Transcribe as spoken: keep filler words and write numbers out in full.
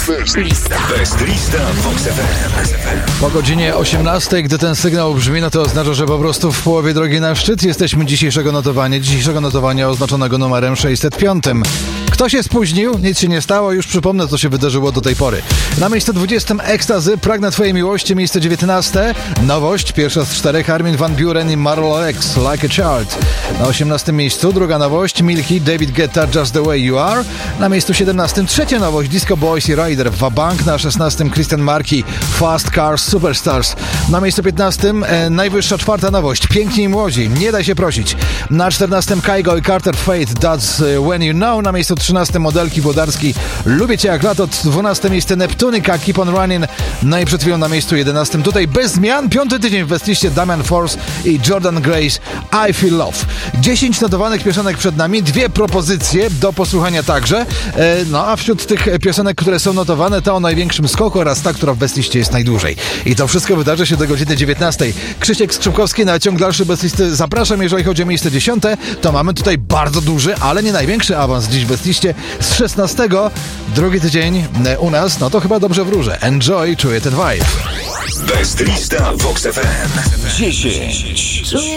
Best lista. Best lista Vox F M. Po godzinie osiemnastej, gdy ten sygnał brzmi, no to oznacza, że po prostu w połowie drogi na szczyt jesteśmy dzisiejszego notowania, dzisiejszego notowania oznaczonego numerem sześćset pięć. Kto się spóźnił? Nic się nie stało, już przypomnę, co się wydarzyło do tej pory. Na miejscu dwudziestym Ekstazy, Pragnę Twojej miłości, miejsce dziewiętnaste. Nowość, pierwsza z czterech, Armin van Buuren i Marlo X, Like a Child. Na osiemnastym miejscu, druga nowość, Milky, David Guetta, Just the Way You Are. Na miejscu siedemnastym, trzecia nowość, Disco Boys i Rider, Vabank. Na szesnastym, Christian Marki, Fast Cars, Superstars. Na miejscu piętnastym, e, najwyższa czwarta nowość, Piękni i Młodzi, Nie daj się prosić. Na czternastym, Kygo i Carter Fate, That's When You Know. Na miejscu trzynastym, Modelki Włodarski, Lubię Cię jak lato. dwunaste miejsce, Neptunika, Keep on Running. No i przed chwilą na miejscu jedenastym, tutaj bez zmian, piąty tydzień w westliście, Damian Force i Jordan Grace, I Feel Love. dziesięć notowanych piosenek przed nami, dwie propozycje do posłuchania także. E, no a wśród tych piosenek, które są notowane, ta o największym skoku oraz ta, która w westliście jest najdłużej. I to wszystko wydarzy się do godziny dziewiętnastej. Krzysiek Skrzypkowski na ciąg dalszy bestlisty zapraszam. Jeżeli chodzi o miejsce dziesiąte, to mamy tutaj bardzo duży, ale nie największy awans dziś w bestliście. Z szesnastego, drugi tydzień u nas, no to chyba dobrze wróżę. Enjoy, czuję ten vibe. Best lista Vox F M. dziesięć.